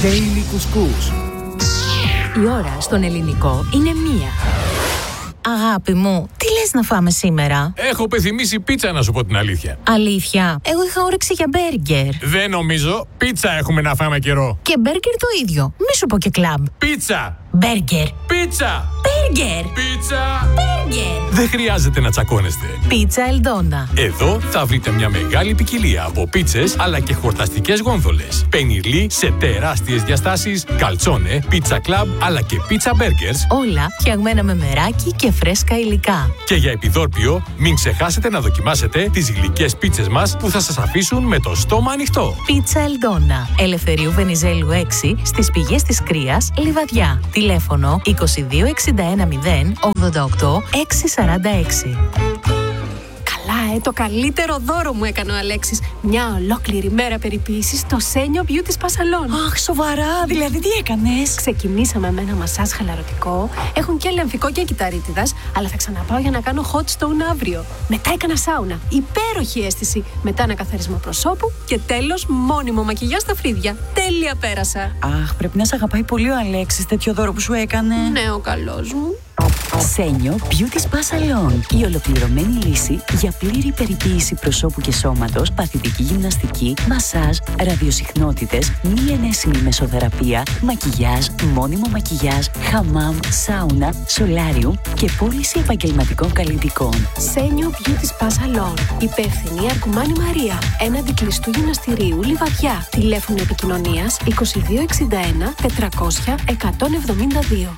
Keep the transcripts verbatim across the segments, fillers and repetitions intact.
Daily Couscous. Η ώρα στον ελληνικό είναι μία. Αγάπη μου, τι λες να φάμε σήμερα? Έχω πεθυμίσει πίτσα, να σου πω την αλήθεια. Αλήθεια? Εγώ είχα όρεξη για μπέργκερ. Δεν νομίζω. Πίτσα έχουμε να φάμε καιρό. Και μπέργκερ το ίδιο. Μη σου πω και κλαμπ. Πίτσα! Μπέργκερ. Πίτσα! Μπέργκερ. Πίτσα! Μπέργκερ. Δεν χρειάζεται να τσακώνεστε. Πίτσα Ελντόνα. Εδώ θα βρείτε μια μεγάλη ποικιλία από πίτσες αλλά και χορταστικές γόνδολες. Πενιρλί σε τεράστιες διαστάσεις, καλτσόνε, πίτσα κλαμπ αλλά και πίτσα μπέργκερς. Όλα φτιαγμένα με μεράκι και φρέσκα υλικά. Και για επιδόρπιο, μην ξεχάσετε να δοκιμάσετε τις γλυκές πίτσες μας που θα σας αφήσουν με το στόμα ανοιχτό. Πίτσα Ελντόνα. Ελευθερίου Βενιζέλου έξι στις πηγές της Κρίας, Λιβαδιά. Τηλέφωνο είκοσι δύο εξήντα ένα μηδέν ογδόντα οκτώ εξακόσια σαράντα έξι. Καλά, ε, το καλύτερο δώρο μου έκανε ο Αλέξης. Μια ολόκληρη μέρα περιποίησης στο Senio Beauty Spa Salon. Αχ, σοβαρά, δηλαδή τι έκανες? Ξεκινήσαμε με ένα μασάζ χαλαρωτικό. Έχουν και λεμφικό και κυταρίτιδας, αλλά θα ξαναπάω για να κάνω hot stone αύριο. Μετά έκανα σάουνα. Υπέροχη αίσθηση. Μετά ένα καθαρισμό προσώπου και τέλος μόνιμο μακιγιάζ στα φρύδια. Τέλεια πέρασα. Αχ, πρέπει να σε αγαπάει πολύ ο Αλέξης, τέτοιο δώρο που σου έκανε. Ναι, ο καλός μου. Senio Beauty Spa Salon. Η ολοκληρωμένη λύση για πλήρη περιποίηση προσώπου και σώματος, παθητική γυμναστική, μασάζ, ραδιοσυχνότητες, μη ενέσιμη μεσοθεραπεία, μακιγιάζ, μόνιμο μακιγιάζ, χαμάμ, σάουνα, σολάριου και πώληση επαγγελματικών καλλιτικών. Senio Beauty Spa Salon. Υπεύθυνη Αρκουμάνη Μαρία. Έναντι κλειστού γυμναστηρίου Λιβαδιά. Τηλέφωνο επικοινωνίας είκοσι δύο εξήντα ένα τετρακόσια εκατόν εβδομήντα δύο.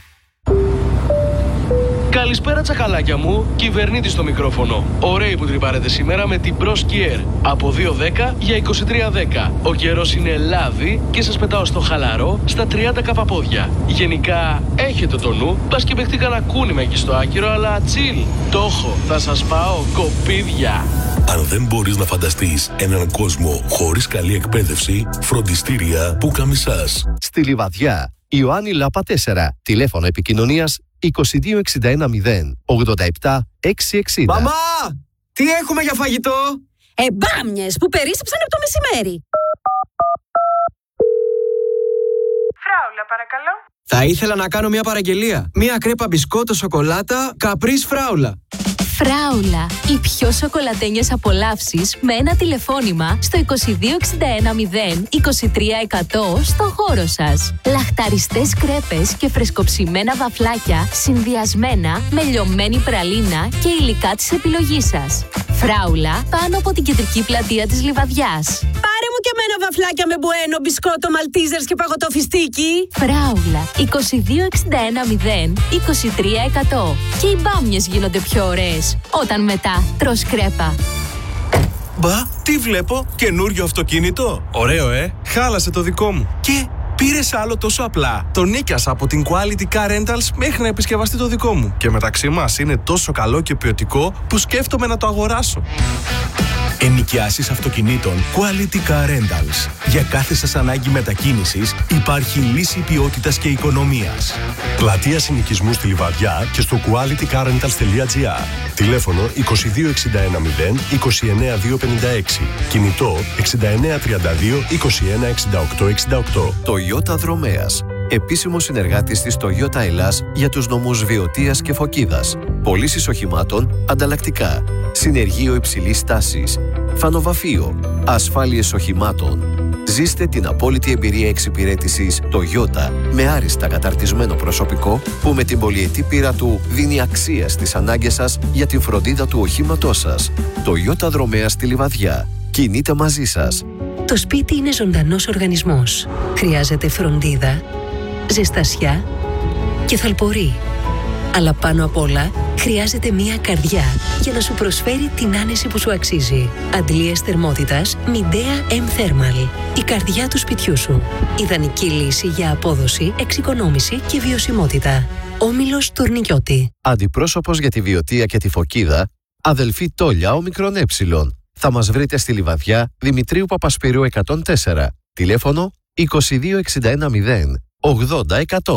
Καλησπέρα τσακαλάκια μου, κυβερνήτης στο μικρόφωνο. Ωραίοι που τρυπάρετε σήμερα με την Pro Skier. Από δύο δέκα για είκοσι τρία δέκα. Ο καιρός είναι λάδι και σας πετάω στο χαλαρό στα τριάντα καπαπόδια. Γενικά έχετε το νου, πας και παιχτεί κανένα κούνημα εκεί στο άκυρο, αλλά τσιλ. Το έχω, θα σας πάω κοπίδια. Αν δεν μπορείς να φανταστείς έναν κόσμο χωρίς καλή εκπαίδευση, φροντιστήρια Πουκαμισάς. Στη Λιβαδιά, Ιωάννη Λάπα τέσσερα. Τηλέφωνο επικοινωνίας είκοσι δύο εξήντα ένα μηδέν ογδόντα επτά εξακόσια εξήντα. Μαμά! Τι έχουμε για φαγητό? Εμπάμιες που περίσσεψαν από το μεσημέρι. Φράουλα, παρακαλώ. Θα ήθελα να κάνω μια παραγγελία. Μια κρέπα μπισκότο σοκολάτα Καπρίς Φράουλα. Φράουλα, οι πιο σοκολατένιες απολαύσεις με ένα τηλεφώνημα στο είκοσι δύο εξήντα ένα μηδέν είκοσι τρία εκατό στο χώρο σας. Λαχταριστές κρέπες και φρεσκοψημένα βαφλάκια συνδυασμένα με λιωμένη πραλίνα και υλικά της επιλογής σας. Φράουλα, πάνω από την κεντρική πλατεία της Λιβαδιάς. Πάρε μου και εμένα βαφλάκια με μπουένο, μπισκότο, μαλτίζερς και παγωτό φιστίκι. Φράουλα, είκοσι δύο εξήντα ένα μηδέν είκοσι τρία εκατό. Και οι μπάμιες γίνονται πιο ωραίες όταν μετά τρως κρέπα. Μπα, τι βλέπω, καινούριο αυτοκίνητο. Ωραίο, ε, χάλασε το δικό μου. Και πήρες άλλο τόσο απλά. Το νίκιασα από την Quality Car Rentals μέχρι να επισκευαστεί το δικό μου. Και μεταξύ μας είναι τόσο καλό και ποιοτικό που σκέφτομαι να το αγοράσω. Ενοικιάσεις αυτοκινήτων Quality Car Rentals. Για κάθε σας ανάγκη μετακίνησης υπάρχει λύση ποιότητας και οικονομίας. Πλατεία συνοικισμού στη Λιβαδιά και στο quality car rentals τελεία gr. Τηλέφωνο είκοσι δύο εξήντα ένα μηδέν είκοσι εννέα δύο πενήντα έξι. Κινητό εξήντα εννέα τριάντα δύο είκοσι ένα εξήντα οκτώ εξήντα οκτώ. Toyota Δρομέας. Επίσημος συνεργάτης της Toyota Ελλάς για τους νομούς Βιωτίας και Φωκίδας. Πωλήσεις οχημάτων ανταλλακτικά. Συνεργείο υψηλής τάσης. Φανοβαφείο. Ασφάλειες οχημάτων. Ζήστε την απόλυτη εμπειρία εξυπηρέτησης Toyota με άριστα καταρτισμένο προσωπικό που με την πολυετή πείρα του δίνει αξία στις ανάγκες σας για την φροντίδα του οχήματός σας. Toyota Δρομέας στη Λιβαδιά. Κινείται μαζί σας. Το σπίτι είναι ζωντανός οργανισμός. Χρειάζεται φροντίδα, ζεστασιά και θαλπορή. Αλλά πάνω απ' όλα χρειάζεται μία καρδιά για να σου προσφέρει την άνεση που σου αξίζει. Αντλίες θερμότητας Midea M Thermal. Η καρδιά του σπιτιού σου. Ιδανική λύση για απόδοση, εξοικονόμηση και βιωσιμότητα. Όμιλος Τουρνικιώτη. Αντιπρόσωπος για τη Βιωτία και τη Φωκίδα, αδελφή Τόλια Ομικρον Έψιλον. Θα μας βρείτε στη Λιβαδιά Δημητρίου Παπασπυρίου εκατόν τέσσερα. Τηλέφωνο είκοσι δύο εξήντα ένα μηδέν ογδόντα εκατό.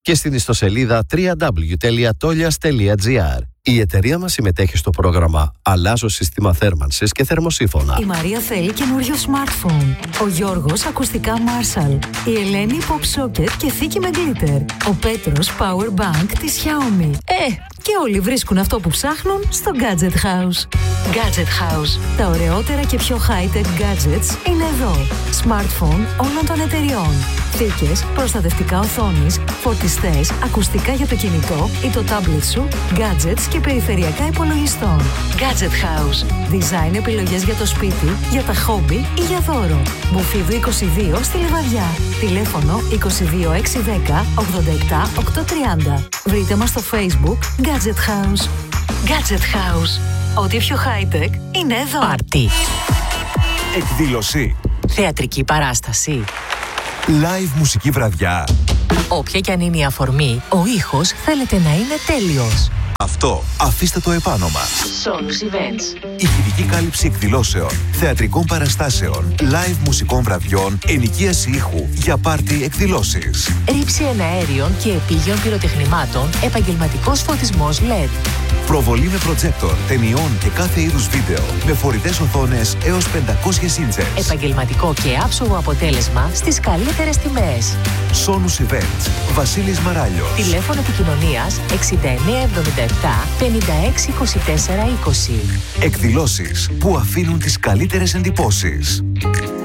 και στην ιστοσελίδα double-u double-u double-u τελεία tolias τελεία gr. Η εταιρεία μας συμμετέχει στο πρόγραμμα «Αλλάζω σύστημα θέρμανσης και θερμοσύφωνα». Η Μαρία θέλει καινούριο smartphone. Ο Γιώργος ακουστικά Marshall. Η Ελένη pop socket και θήκη με glitter. Ο Πέτρος power bank της Xiaomi. Ε, και όλοι βρίσκουν αυτό που ψάχνουν στο Gadget House. Gadget House. Τα ωραιότερα και πιο high-tech gadgets είναι εδώ. Smartphone όλων των εταιριών. Θήκες, προστατευτικά οθόνης, φορτιστές, ακουστικά για το κινητό ή το tablet σου, gadgets και περιφερειακά υπολογιστών. Gadget House. Design επιλογές για το σπίτι, για τα χόμπι ή για δώρο. Μπουφίδου είκοσι δύο στη Λιβαδιά. Τηλέφωνο είκοσι δύο έξι δέκα ογδόντα επτά οκτακόσια τριάντα. Βρείτε μας στο Facebook Gadget House. Gadget House. Ό,τι πιο high-tech είναι εδώ. Πάρτι. Εκδήλωση. Θεατρική παράσταση. Live μουσική βραδιά. Όποια κι αν είναι η αφορμή, ο ήχος θέλετε να είναι τέλειος. Αυτό αφήστε το επάνω μας. Sonus Events. Ηχητική κάλυψη εκδηλώσεων, θεατρικών παραστάσεων, live μουσικών βραδιών, ενοικίαση ήχου για πάρτι εκδηλώσεις. Ρήψη εναέριων και επίγειων πυροτεχνημάτων, επαγγελματικός φωτισμός ελ ι ντι. Προβολή με προτζέκτορ, ταινιών και κάθε είδους βίντεο με φορητές οθόνες έως πεντακόσιες ίντσες. Επαγγελματικό και άψογο αποτέλεσμα στις καλύτερες τιμές. Sonus Events. Βασίλης Μαράλιος. Τηλέφωνο επικοινωνίας εξήντα εννέα εβδομήντα επτά πενήντα έξι είκοσι τέσσερα είκοσι. Εκδηλώσεις που αφήνουν τις καλύτερες εντυπώσεις.